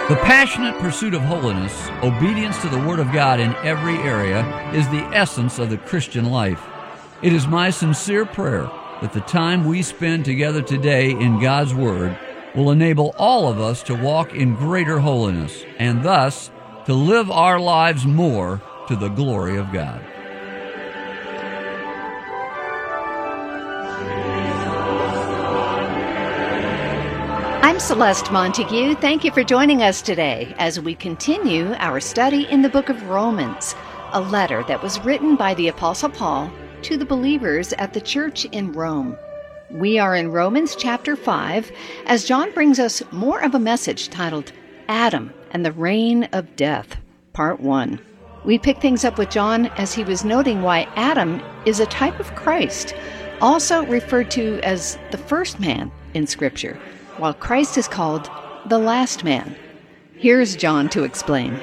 The passionate pursuit of holiness, obedience to the Word of God in every area, is the essence of the Christian life. It is my sincere prayer that the time we spend together today in God's Word will enable all of us to walk in greater holiness and thus to live our lives more to the glory of God. I'm Celeste Montague. Thank you for joining us today as we continue our study in the book of Romans, a letter that was written by the Apostle Paul to the believers at the church in Rome. We are in Romans chapter 5 as John brings us more of a message titled Adam and the Reign of Death, Part 1. We pick things up with John as he was noting why Adam is a type of Christ, also referred to as the first man in Scripture, while Christ is called the last man. Here's John to explain.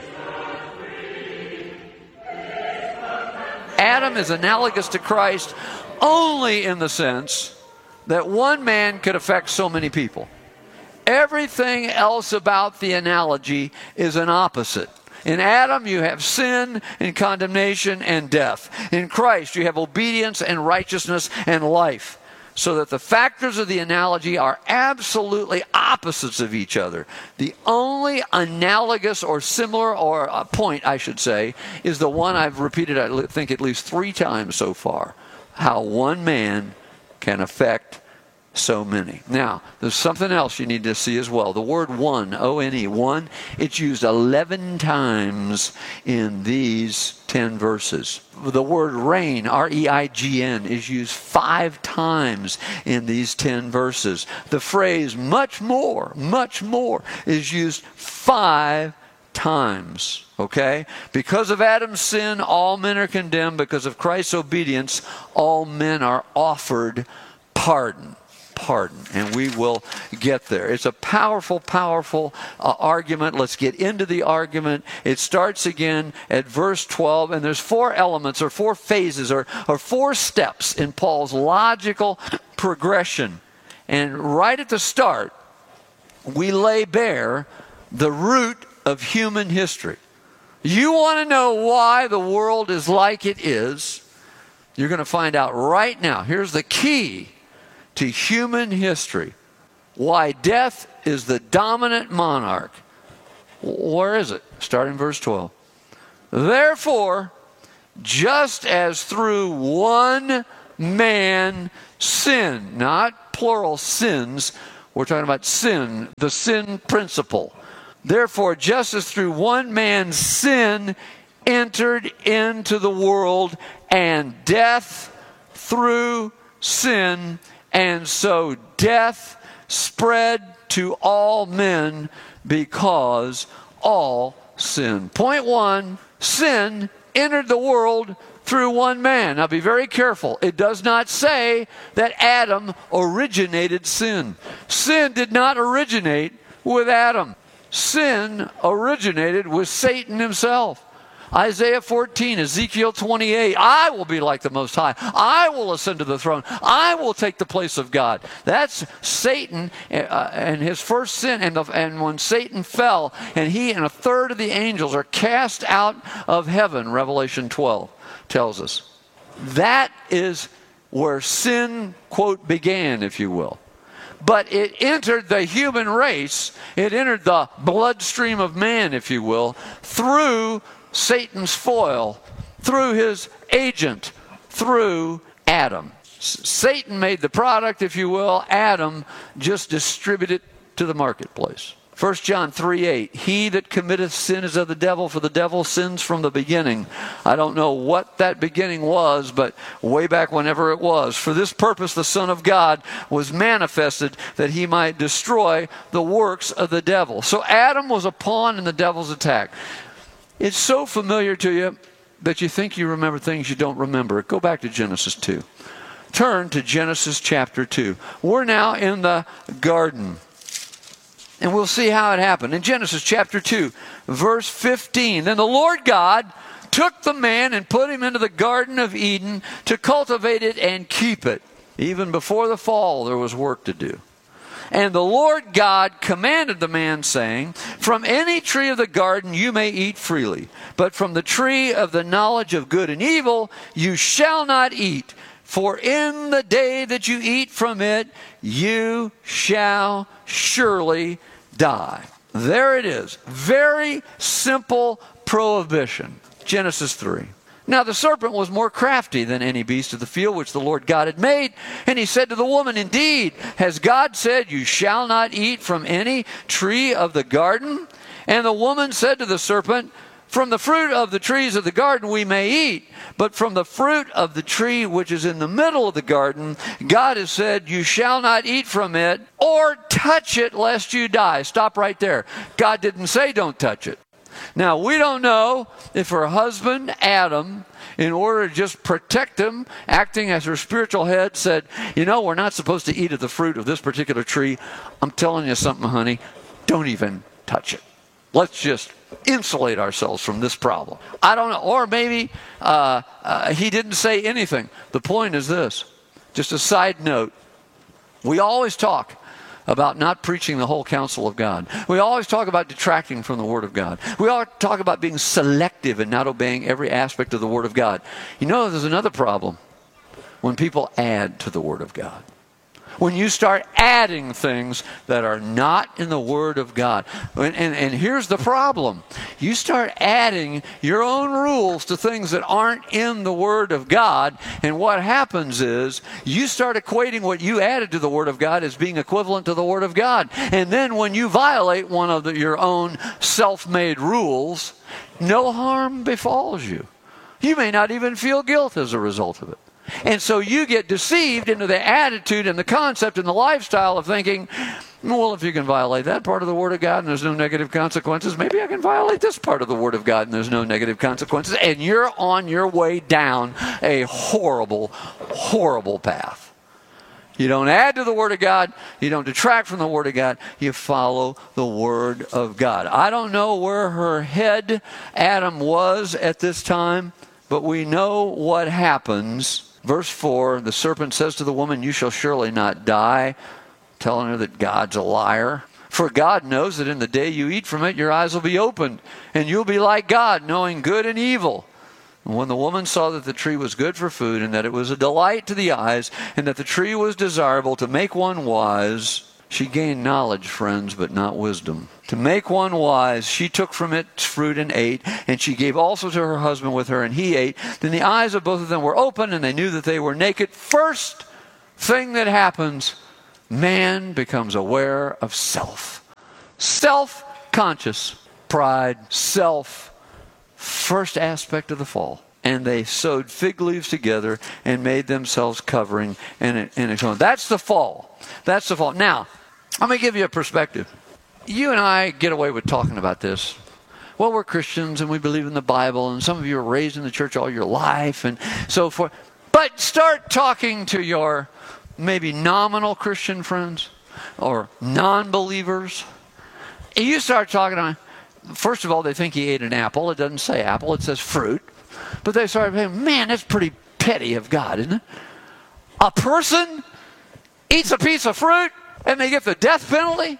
Adam is analogous to Christ only in the sense that one man could affect so many people. Everything else about the analogy is an opposite. In Adam, you have sin and condemnation and death. In Christ, you have obedience and righteousness and life. So that the factors of the analogy are absolutely opposites of each other. The only analogous or similar point, I should say, is the one I've repeated, I think, at least 3 times so far. How one man can affect so many. Now, there's something else you need to see as well. The word one, O-N-E, one, it's used 11 times in these 10 verses. The word reign, R-E-I-G-N, is used 5 times in these 10 verses. The phrase much more is used 5 times. Okay? Because of Adam's sin, all men are condemned. Because of Christ's obedience, all men are offered pardon. And we will get there. It's a powerful argument. Let's get into the argument. It starts again at verse 12, and there's 4 elements or 4 phases or 4 steps in Paul's logical progression. And right at the start, we lay bare the root of human history. You want to know why the world is like it is? You're going to find out right now. Here's the key to human history. Why death is the dominant monarch. Where is it? Start in verse 12. Therefore, just as through one man sin, not plural sins, we're talking about sin, the sin principle. Therefore, just as through one man sin entered into the world, and death through sin, and so death spread to all men because all sin. Point 1, sin entered the world through one man. Now be very careful. It does not say that Adam originated sin. Sin did not originate with Adam. Sin originated with Satan himself. Isaiah 14, Ezekiel 28, I will be like the Most High. I will ascend to the throne. I will take the place of God. That's Satan and his first sin. And when Satan fell, and he and a third of the angels are cast out of heaven, Revelation 12 tells us. That is where sin, quote, began, if you will. But it entered the human race. It entered the bloodstream of man, if you will, through Satan's foil, through his agent, through Adam. Satan made the product, if you will. Adam just distributed it to the marketplace. 1 John 3:8, he that committeth sin is of the devil, for the devil sins from the beginning. I don't know what that beginning was, but way back whenever it was. For this purpose the Son of God was manifested, that he might destroy the works of the devil. So Adam was a pawn in the devil's attack. It's so familiar to you that you think you remember things you don't remember. Go back to Genesis 2. Turn to Genesis chapter 2. We're now in the garden. And we'll see how it happened. In Genesis chapter 2, verse 15. Then the Lord God took the man and put him into the Garden of Eden to cultivate it and keep it. Even before the fall, there was work to do. And the Lord God commanded the man, saying, From any tree of the garden you may eat freely, but from the tree of the knowledge of good and evil you shall not eat. For in the day that you eat from it, you shall surely die. There it is. Very simple prohibition. Genesis 3. Now the serpent was more crafty than any beast of the field which the Lord God had made. And he said to the woman, Indeed, has God said, You shall not eat from any tree of the garden? And the woman said to the serpent, From the fruit of the trees of the garden we may eat, but from the fruit of the tree which is in the middle of the garden, God has said, You shall not eat from it or touch it lest you die. Stop right there. God didn't say don't touch it. Now, we don't know if her husband, Adam, in order to just protect him, acting as her spiritual head, said, we're not supposed to eat of the fruit of this particular tree. I'm telling you something, honey, don't even touch it. Let's just insulate ourselves from this problem. I don't know. Or maybe he didn't say anything. The point is this, just a side note. We always talk about not preaching the whole counsel of God. We always talk about detracting from the Word of God. We always talk about being selective and not obeying every aspect of the Word of God. There's another problem. When people add to the Word of God. When you start adding things that are not in the Word of God. And here's the problem. You start adding your own rules to things that aren't in the Word of God. And what happens is you start equating what you added to the Word of God as being equivalent to the Word of God. And then when you violate one of your own self-made rules, no harm befalls you. You may not even feel guilt as a result of it. And so you get deceived into the attitude and the concept and the lifestyle of thinking, well, if you can violate that part of the Word of God and there's no negative consequences, maybe I can violate this part of the Word of God and there's no negative consequences. And you're on your way down a horrible, horrible path. You don't add to the Word of God. You don't detract from the Word of God. You follow the Word of God. I don't know where her head, Adam, was at this time, but we know what happens. Verse 4, the serpent says to the woman, You shall surely not die, telling her that God's a liar. For God knows that in the day you eat from it, your eyes will be opened, and you'll be like God, knowing good and evil. And when the woman saw that the tree was good for food, and that it was a delight to the eyes, and that the tree was desirable to make one wise, she gained knowledge, friends, but not wisdom. To make one wise, she took from its fruit and ate, and she gave also to her husband with her, and he ate. Then the eyes of both of them were open, and they knew that they were naked. First thing that happens, man becomes aware of self. Self-conscious, pride, self, first aspect of the fall. And they sewed fig leaves together and made themselves covering. And that's the fall. That's the fall. Now, let me give you a perspective. You and I get away with talking about this. Well, we're Christians and we believe in the Bible, and some of you are raised in the church all your life and so forth. But start talking to your maybe nominal Christian friends or non-believers. And you start talking to them. First of all, they think he ate an apple. It doesn't say apple, it says fruit. But they start saying, man, that's pretty petty of God, isn't it? A person eats a piece of fruit and they get the death penalty?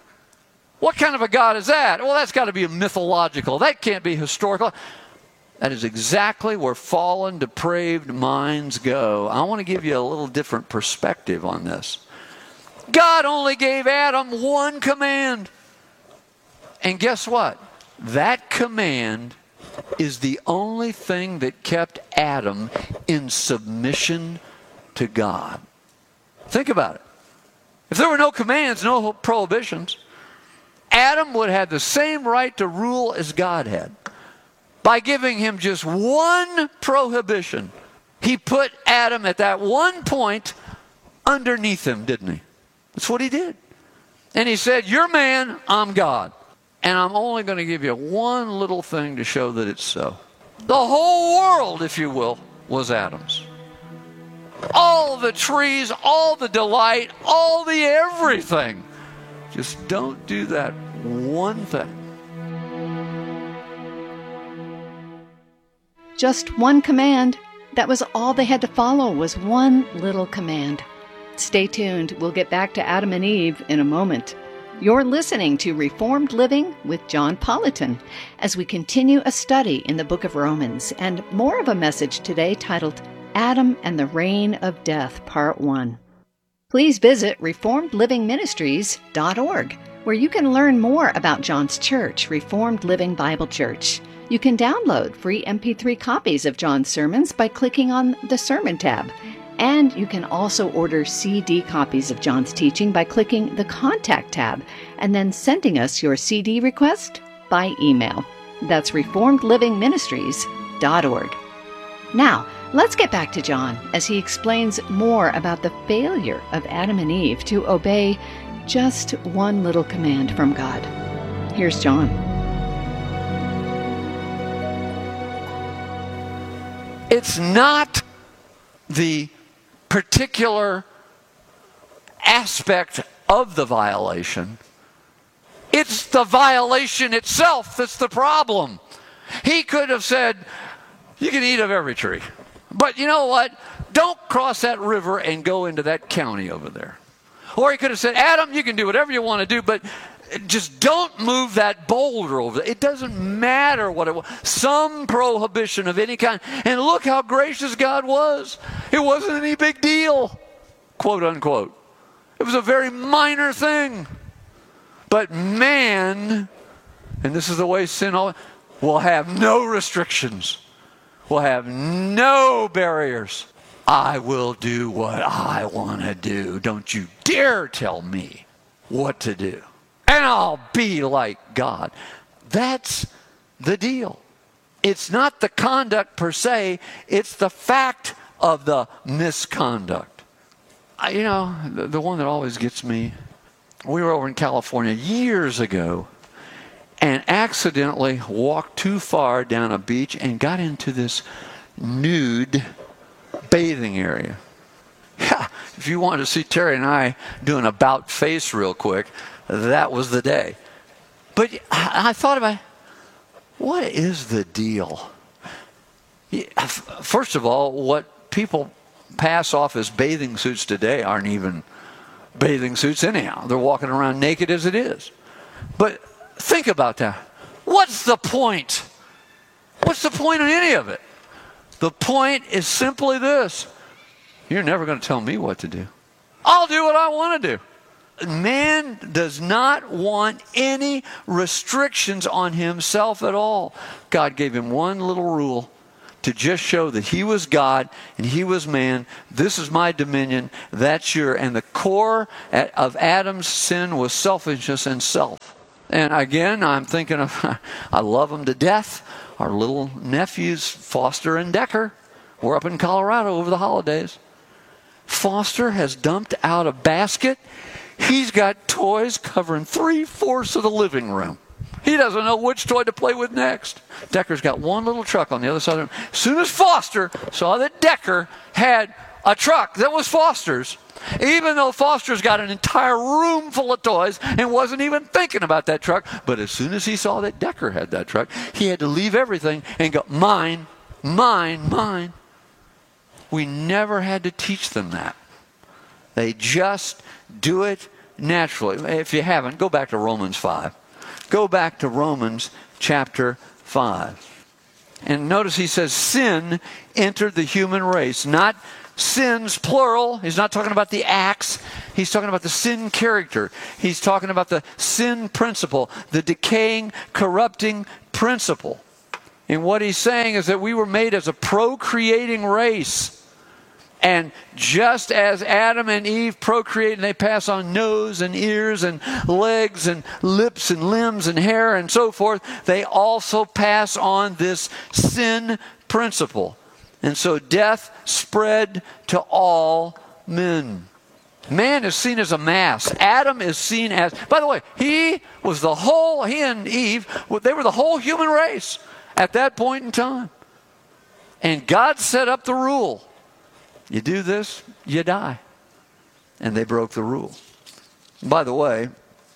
What kind of a God is that? Well, that's got to be mythological. That can't be historical. That is exactly where fallen, depraved minds go. I want to give you a little different perspective on this. God only gave Adam one command. And guess what? That command is the only thing that kept Adam in submission to God. Think about it. If there were no commands, no prohibitions, Adam would have the same right to rule as God had. By giving him just one prohibition, he put Adam at that one point underneath him, didn't he? That's what he did. And he said, you're man, I'm God. And I'm only going to give you one little thing to show that it's so. The whole world, if you will, was Adam's. All the trees, all the delight, all the everything. Just don't do that one thing. Just one command. That was all they had to follow, was one little command. Stay tuned. We'll get back to Adam and Eve in a moment. You're listening to Reformed Living with John Politan as we continue a study in the book of Romans and more of a message today titled Adam and the Reign of Death, Part 1. Please visit reformedlivingministries.org, where you can learn more about John's church, Reformed Living Bible Church. You can download free MP3 copies of John's sermons by clicking on the Sermon tab. And you can also order CD copies of John's teaching by clicking the Contact tab and then sending us your CD request by email. That's reformedlivingministries.org. Now, let's get back to John as he explains more about the failure of Adam and Eve to obey just one little command from God. Here's John. It's not the particular aspect of the violation. It's the violation itself that's the problem. He could have said, you can eat of every tree. But you know what? Don't cross that river and go into that county over there. Or he could have said, Adam, you can do whatever you want to do, but just don't move that boulder over there. It doesn't matter what it was. Some prohibition of any kind. And look how gracious God was. It wasn't any big deal, quote unquote. It was a very minor thing. But man, and this is the way sin will have no restrictions. Will have no barriers. I will do what I want to do. Don't you dare tell me what to do. And I'll be like God. That's the deal. It's not the conduct per se. It's the fact of the misconduct. The one that always gets me, we were over in California years ago and accidentally walked too far down a beach and got into this nude bathing area. Yeah, if you wanted to see Terry and I do an about face real quick, that was the day. But I thought about, what is the deal? First of all, what people pass off as bathing suits today aren't even bathing suits anyhow. They're walking around naked as it is. But think about that. What's the point? What's the point of any of it? The point is simply this. You're never going to tell me what to do. I'll do what I want to do. Man does not want any restrictions on himself at all. God gave him one little rule to just show that he was God and he was man. This is my dominion, that's your. And the core of Adam's sin was selfishness and self. And again, I'm thinking of, I love them to death. Our little nephews, Foster and Decker, were up in Colorado over the holidays. Foster has dumped out a basket. He's got toys covering 3/4 of the living room. He doesn't know which toy to play with next. Decker's got one little truck on the other side of the room. As soon as Foster saw that Decker had a truck that was Foster's, even though Foster's got an entire room full of toys and wasn't even thinking about that truck, but as soon as he saw that Decker had that truck, he had to leave everything and go, mine, mine, mine. We never had to teach them that. They just do it naturally. If you haven't, go back to Romans 5. Go back to Romans chapter 5. And notice he says, sin entered the human race. Not sins, plural. He's not talking about the acts. He's talking about the sin character. He's talking about the sin principle, the decaying, corrupting principle. And what he's saying is that we were made as a procreating race. And just as Adam and Eve procreate and they pass on nose and ears and legs and lips and limbs and hair and so forth, they also pass on this sin principle. And so death spread to all men. Man is seen as a mass. Adam is seen as, by the way, he and Eve, they were the whole human race at that point in time. And God set up the rule. You do this, you die. And they broke the rule. By the way,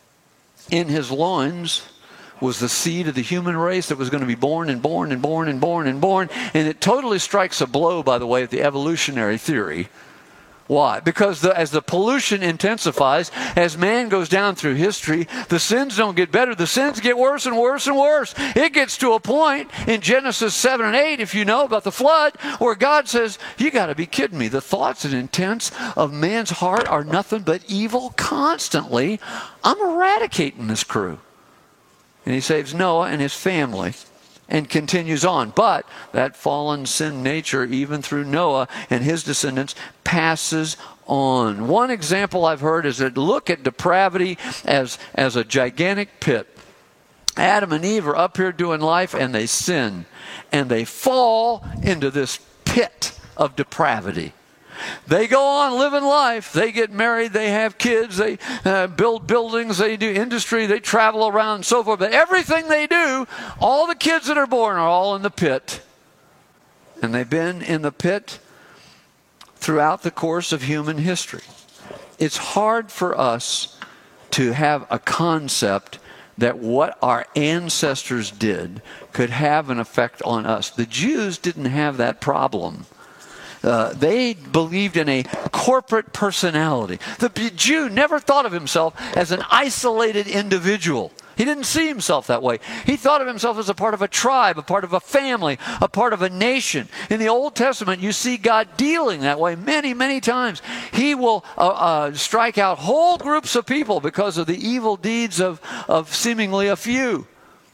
in his loins was the seed of the human race that was going to be born and born and born and born and born. And it totally strikes a blow, by the way, at the evolutionary theory, Why? Because as the pollution intensifies, as man goes down through history, the sins don't get better. The sins get worse and worse and worse. It gets to a point in Genesis 7 and 8, if you know about the flood, where God says, you got to be kidding me. The thoughts and intents of man's heart are nothing but evil constantly. I'm eradicating this crew. And he saves Noah and his family and continues on. But that fallen sin nature, even through Noah and his descendants, passes on. One example I've heard is that look at depravity as a gigantic pit. Adam and Eve are up here doing life and they sin. And they fall into this pit of depravity. They go on living life. They get married. They have kids. They build buildings. They do industry. They travel around and so forth. But everything they do, all the kids that are born are all in the pit. And they've been in the pit throughout the course of human history. It's hard for us to have a concept that what our ancestors did could have an effect on us. The Jews didn't have that problem. They believed in a corporate personality. The Jew never thought of himself as an isolated individual. He didn't see himself that way. He thought of himself as a part of a tribe, a part of a family, a part of a nation. In the Old Testament, you see God dealing that way many, many times. He will strike out whole groups of people because of the evil deeds of seemingly a few.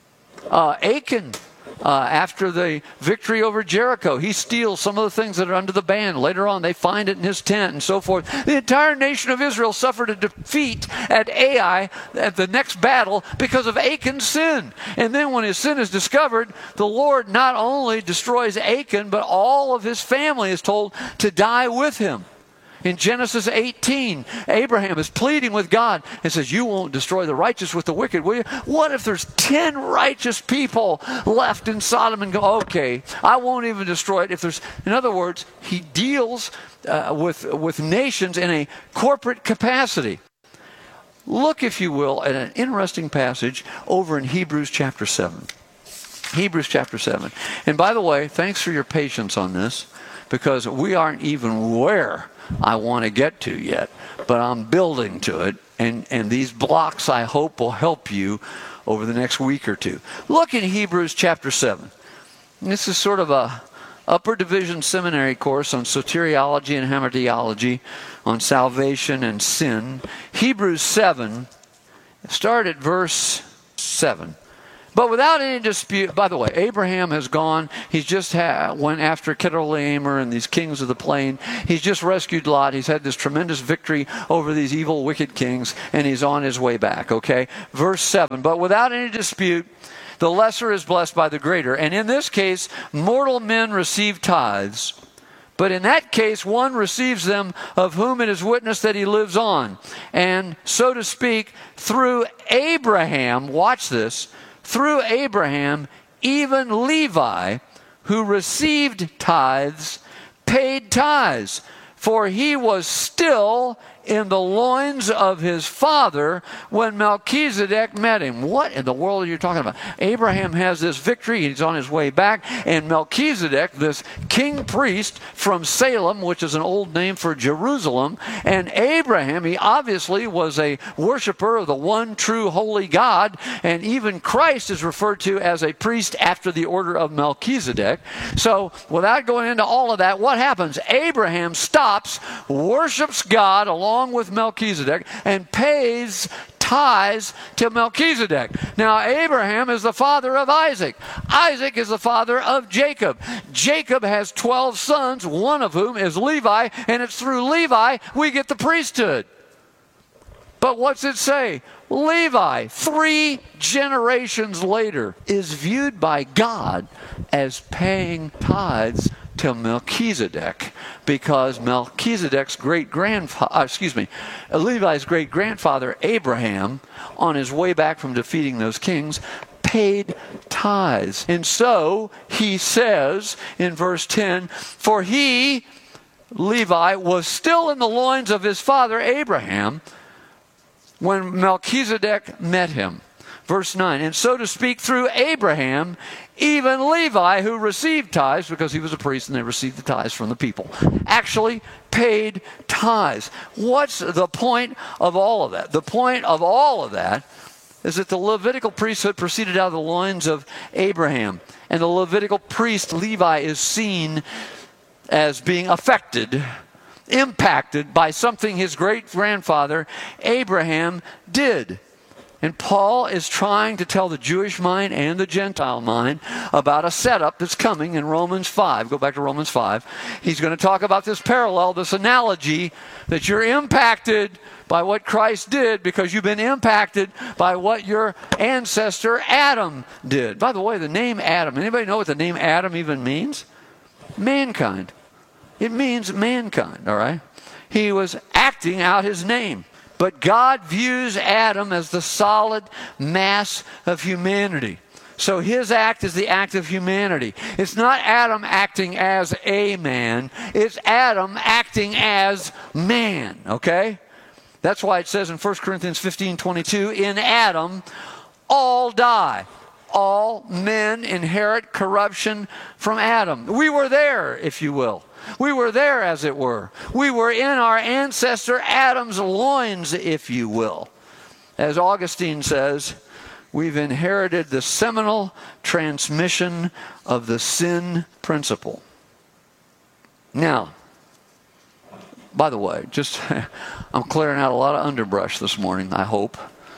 Achan, after the victory over Jericho, he steals some of the things that are under the ban. Later on, they find it in his tent and so forth. The entire nation of Israel suffered a defeat at Ai at the next battle because of Achan's sin. And then when his sin is discovered, the Lord not only destroys Achan, but all of his family is told to die with him. In Genesis 18, Abraham is pleading with God and says, you won't destroy the righteous with the wicked, will you? What if there's 10 righteous people left in Sodom and go, okay, I won't even destroy it. In other words, he deals with nations in a corporate capacity. Look, if you will, at an interesting passage over in Hebrews chapter 7. Hebrews chapter 7. And by the way, thanks for your patience on this, because we aren't even where I want to get to yet, but I'm building to it, and these blocks I hope will help you over the next week or two. Look in Hebrews chapter 7. This is sort of a upper division seminary course on soteriology and hamartiology, on salvation and sin. Hebrews 7, start at verse 7. But without any dispute, by the way, Abraham has gone. He's just went after Chedorlaomer and these kings of the plain. He's just rescued Lot. He's had this tremendous victory over these evil, wicked kings, and he's on his way back, okay? Verse 7, but without any dispute, the lesser is blessed by the greater. And in this case, mortal men receive tithes. But in that case, one receives them of whom it is witnessed that he lives on. And so to speak, through Abraham, watch this, through Abraham, even Levi, who received tithes, paid tithes, for he was still in the loins of his father when Melchizedek met him. What in the world are you talking about? Abraham has this victory. He's on his way back. And Melchizedek, this king priest from Salem, which is an old name for Jerusalem, and Abraham, he obviously was a worshiper of the one true holy God. And even Christ is referred to as a priest after the order of Melchizedek. So without going into all of that, what happens? Abraham stops, worships God along with Melchizedek, and pays tithes to Melchizedek. Now, Abraham is the father of Isaac. Isaac is the father of Jacob. Jacob has 12 sons, one of whom is Levi, and it's through Levi we get the priesthood. But what's it say? Levi, 3 generations later, is viewed by God as paying tithes to Melchizedek, because Melchizedek's Levi's great-grandfather Abraham, on his way back from defeating those kings, paid tithes. And so he says in verse 10, for he, Levi, was still in the loins of his father Abraham when Melchizedek met him. Verse 9, and so to speak, through Abraham, even Levi, who received tithes, because he was a priest and they received the tithes from the people, actually paid tithes. What's the point of all of that? The point of all of that is that the Levitical priesthood proceeded out of the loins of Abraham. And the Levitical priest, Levi, is seen as being affected, impacted by something his great-grandfather Abraham did. And Paul is trying to tell the Jewish mind and the Gentile mind about a setup that's coming in Romans 5. Go back to Romans 5. He's going to talk about this parallel, this analogy, that you're impacted by what Christ did because you've been impacted by what your ancestor Adam did. By the way, the name Adam, anybody know what the name Adam even means? Mankind. It means mankind, all right? He was acting out his name. But God views Adam as the solid mass of humanity. So his act is the act of humanity. It's not Adam acting as a man. It's Adam acting as man, okay? That's why it says in 1 Corinthians 15:22, in Adam all die. All men inherit corruption from Adam. We were there, if you will. We were there, as it were. We were in our ancestor Adam's loins, if you will. As Augustine says, we've inherited the seminal transmission of the sin principle. Now, by the way, I'm clearing out a lot of underbrush this morning, I hope.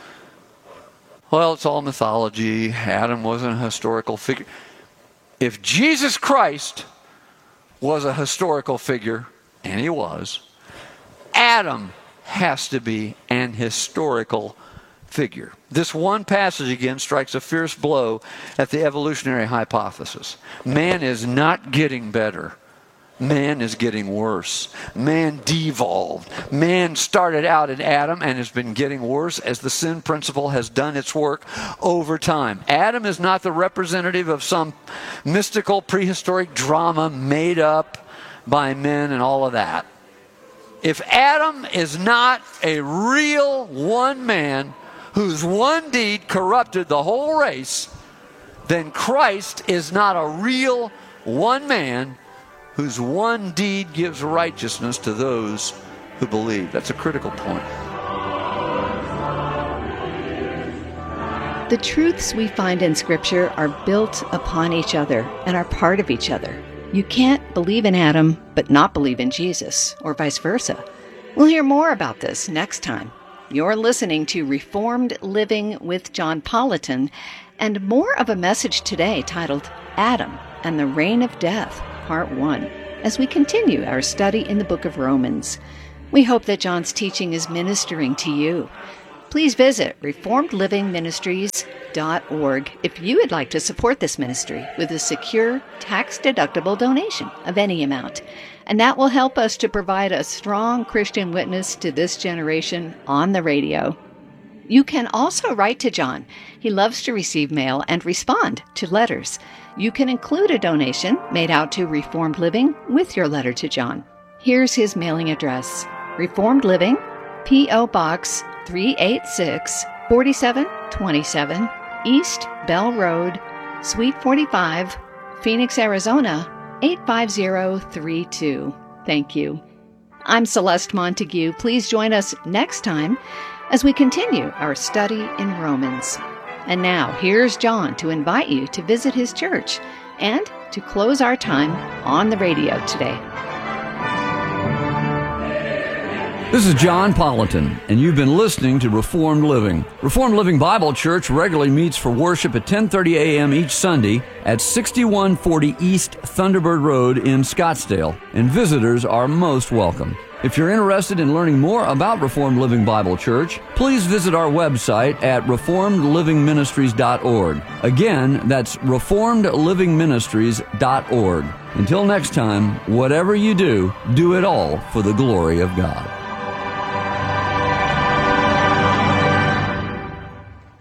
Well, it's all mythology. Adam wasn't a historical figure. If Jesus Christ was a historical figure, and he was, Adam has to be an historical figure. This one passage again strikes a fierce blow at the evolutionary hypothesis. Man is not getting better. Man is getting worse. Man devolved. Man started out in Adam and has been getting worse as the sin principle has done its work over time. Adam is not the representative of some mystical prehistoric drama made up by men and all of that. If Adam is not a real one man whose one deed corrupted the whole race, then Christ is not a real one man whose one deed gives righteousness to those who believe. That's a critical point. The truths we find in Scripture are built upon each other and are part of each other. You can't believe in Adam but not believe in Jesus, or vice versa. We'll hear more about this next time. You're listening to Reformed Living with John Politan, and more of a message today titled Adam and the Reign of Death, Part 1, as we continue our study in the book of Romans. We hope that John's teaching is ministering to you. Please visit reformedlivingministries.org if you would like to support this ministry with a secure, tax-deductible donation of any amount. And that will help us to provide a strong Christian witness to this generation on the radio. You can also write to John. He loves to receive mail and respond to letters. You can include a donation made out to Reformed Living with your letter to John. Here's his mailing address: Reformed Living, P.O. Box 386, 4727, East Bell Road, Suite 45, Phoenix, Arizona, 85032. Thank you. I'm Celeste Montague. Please join us next time as we continue our study in Romans. And now, here's John to invite you to visit his church and to close our time on the radio today. This is John Politan, and you've been listening to Reformed Living. Reformed Living Bible Church regularly meets for worship at 10:30 a.m. each Sunday at 6140 East Thunderbird Road in Scottsdale, and visitors are most welcome. If you're interested in learning more about Reformed Living Bible Church, please visit our website at reformedlivingministries.org. Again, that's reformedlivingministries.org. Until next time, whatever you do, do it all for the glory of God.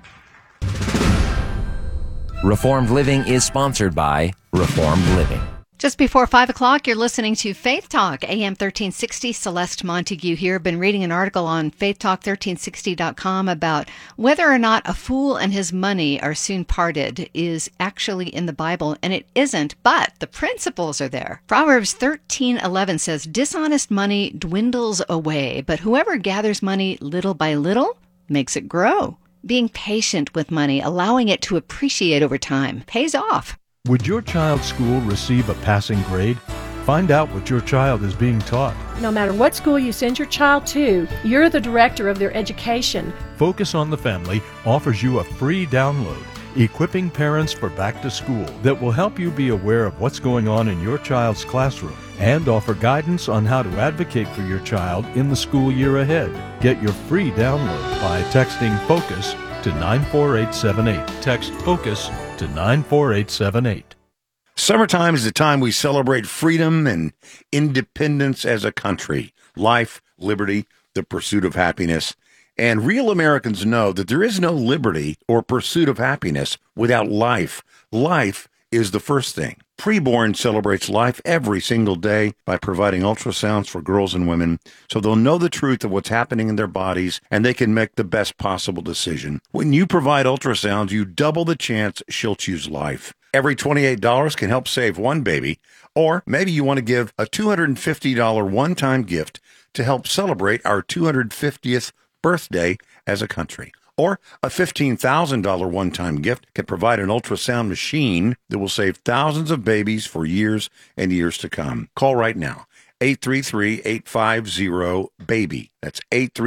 Reformed Living is sponsored by Reformed Living. Just before 5 o'clock, you're listening to Faith Talk, AM 1360. Celeste Montague here. Been reading an article on faithtalk1360.com about whether or not a fool and his money are soon parted is actually in the Bible, and it isn't, but the principles are there. Proverbs 13:11 says, "Dishonest money dwindles away, but whoever gathers money little by little makes it grow." Being patient with money, allowing it to appreciate over time, pays off. Would your child's school receive a passing grade? Find out what your child is being taught. No matter what school you send your child to, you're the director of their education. Focus on the Family offers you a free download, Equipping Parents for Back to School, that will help you be aware of what's going on in your child's classroom and offer guidance on how to advocate for your child in the school year ahead. Get your free download by texting FOCUS to 94878. Text FOCUS to 94878. Summertime is the time we celebrate freedom and independence as a country. Life, liberty, the pursuit of happiness. And real Americans know that there is no liberty or pursuit of happiness without life. Life is the first thing. Preborn celebrates life every single day by providing ultrasounds for girls and women so they'll know the truth of what's happening in their bodies and they can make the best possible decision. When you provide ultrasounds, you double the chance she'll choose life. Every $28 can help save one baby, or maybe you want to give a $250 one-time gift to help celebrate our 250th birthday as a country. Or a $15,000 one-time gift can provide an ultrasound machine that will save thousands of babies for years and years to come. Call right now, 833-850-BABY. That's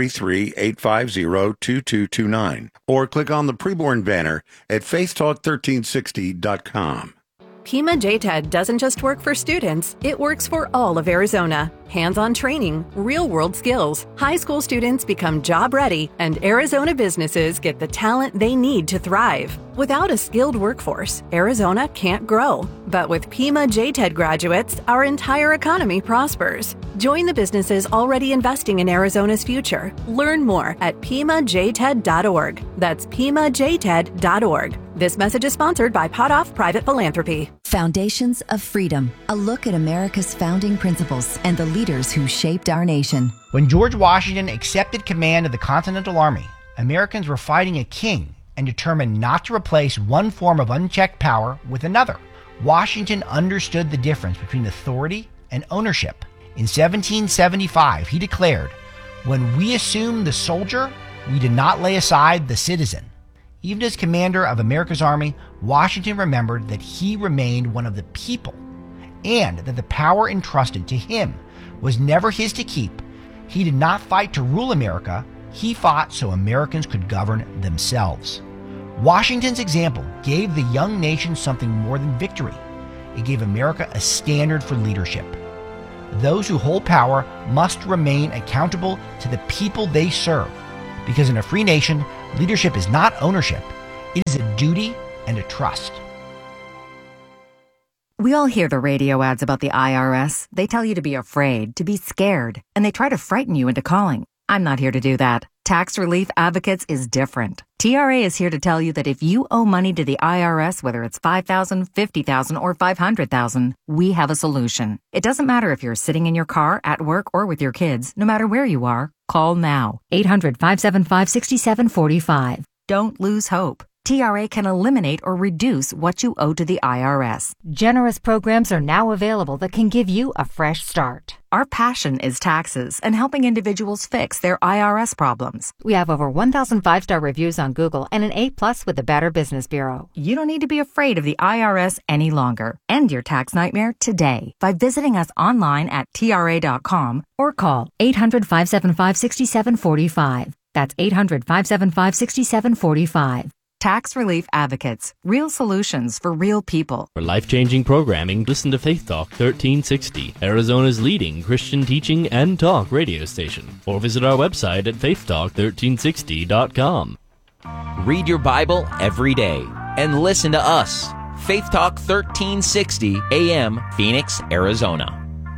833-850-2229. Or click on the preborn banner at faithtalk1360.com. Pima JTED doesn't just work for students, it works for all of Arizona. Hands-on training, real-world skills, high school students become job-ready, and Arizona businesses get the talent they need to thrive. Without a skilled workforce, Arizona can't grow. But with Pima JTED graduates, our entire economy prospers. Join the businesses already investing in Arizona's future. Learn more at PimaJTED.org. That's PimaJTED.org. This message is sponsored by Potoff Private Philanthropy. Foundations of Freedom, a look at America's founding principles and the leaders who shaped our nation. When George Washington accepted command of the Continental Army, Americans were fighting a king and determined not to replace one form of unchecked power with another. Washington understood the difference between authority and ownership. In 1775, he declared, "When we assume the soldier, we did not lay aside the citizen." Even as commander of America's army, Washington remembered that he remained one of the people and that the power entrusted to him was never his to keep. He did not fight to rule America. He fought so Americans could govern themselves. Washington's example gave the young nation something more than victory. It gave America a standard for leadership. Those who hold power must remain accountable to the people they serve, because in a free nation, leadership is not ownership. It is a duty and a trust. We all hear the radio ads about the IRS. They tell you to be afraid, to be scared, and they try to frighten you into calling. I'm not here to do that. Tax Relief Advocates is different. TRA is here to tell you that if you owe money to the IRS, whether it's $5,000, $50,000, or $500,000, we have a solution. It doesn't matter if you're sitting in your car, at work, or with your kids. No matter where you are, call now. 800-575-6745. Don't lose hope. TRA can eliminate or reduce what you owe to the IRS. Generous programs are now available that can give you a fresh start. Our passion is taxes and helping individuals fix their IRS problems. We have over 1,000 5-star reviews on Google and an A+ with the Better Business Bureau. You don't need to be afraid of the IRS any longer. End your tax nightmare today by visiting us online at TRA.com or call 800-575-6745. That's 800-575-6745. Tax Relief Advocates. Real solutions for real people. For life-changing programming, listen to Faith Talk 1360, Arizona's leading Christian teaching and talk radio station. Or visit our website at faithtalk1360.com. Read your Bible every day and listen to us. Faith Talk 1360 AM, Phoenix, Arizona.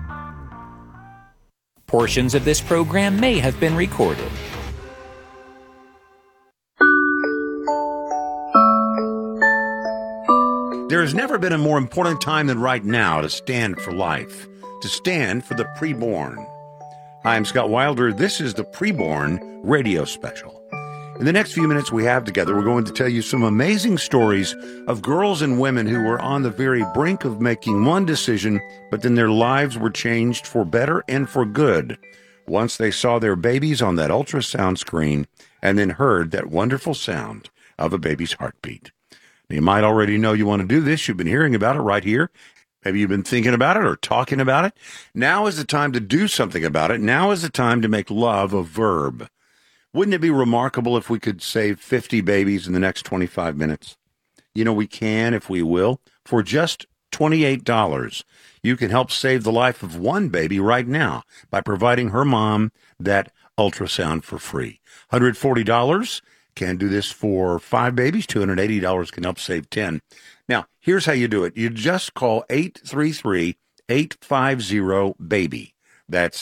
Portions of this program may have been recorded. There has never been a more important time than right now to stand for life, to stand for the preborn. Hi, I'm Scott Wilder. This is the Preborn Radio Special. In the next few minutes we have together, we're going to tell you some amazing stories of girls and women who were on the very brink of making one decision, but then their lives were changed for better and for good once they saw their babies on that ultrasound screen and then heard that wonderful sound of a baby's heartbeat. Now, you might already know you want to do this. You've been hearing about it right here. Maybe you've been thinking about it or talking about it. Now is the time to do something about it. Now is the time to make love a verb. Wouldn't it be remarkable if we could save 50 babies in the next 25 minutes? You know, we can if we will. For just $28, you can help save the life of one baby right now by providing her mom that ultrasound for free. $140 can do this for 5 babies. $280 can help save 10. Now, here's how you do it. You just call 833-850-BABY. That's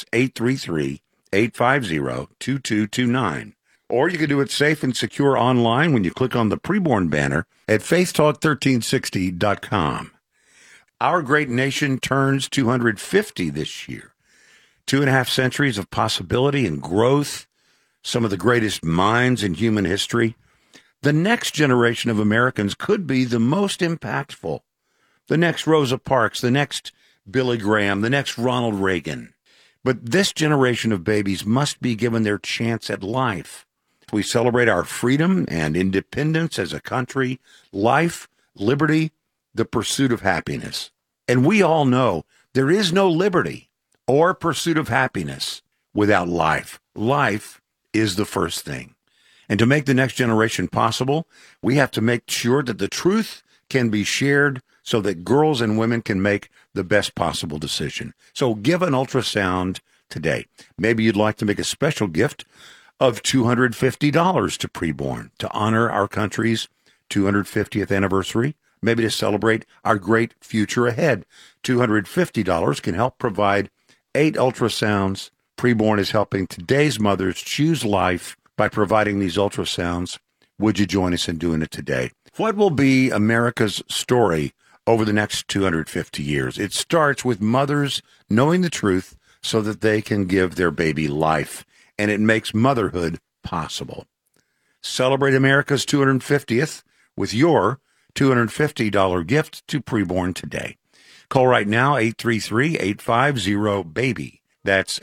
833-850-2229. Or you can do it safe and secure online when you click on the Preborn banner at faithtalk1360.com. Our great nation turns 250 this year. 2.5 centuries of possibility and growth, some of the greatest minds in human history. The next generation of Americans could be the most impactful. The next Rosa Parks, the next Billy Graham, the next Ronald Reagan. But this generation of babies must be given their chance at life. We celebrate our freedom and independence as a country, life, liberty, the pursuit of happiness. And we all know there is no liberty or pursuit of happiness without life. Life is the first thing. And to make the next generation possible, we have to make sure that the truth can be shared so that girls and women can make the best possible decision. So give an ultrasound today. Maybe you'd like to make a special gift of $250 to Preborn to honor our country's 250th anniversary, maybe to celebrate our great future ahead. $250 can help provide 8 ultrasounds. Preborn is helping today's mothers choose life by providing these ultrasounds. Would you join us in doing it today? What will be America's story over the next 250 years? It starts with mothers knowing the truth so that they can give their baby life, and it makes motherhood possible. Celebrate America's 250th with your $250 gift to Preborn today. Call right now, 833-850-BABY. That's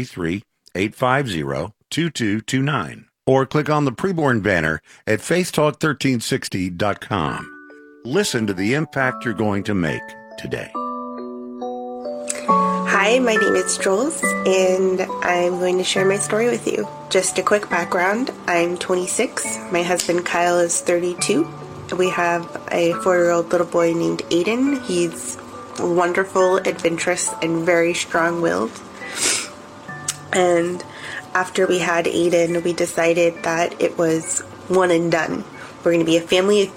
833-850-2229. Or click on the Preborn banner at faithtalk1360.com. Listen to the impact you're going to make today. Hi, my name is Jules, and I'm going to share my story with you. Just a quick background. I'm 26. My husband Kyle is 32. We have a 4-year-old little boy named Aiden. He's wonderful, adventurous, and very strong-willed. And after we had Aiden, we decided that it was one and done. We're going to be a family of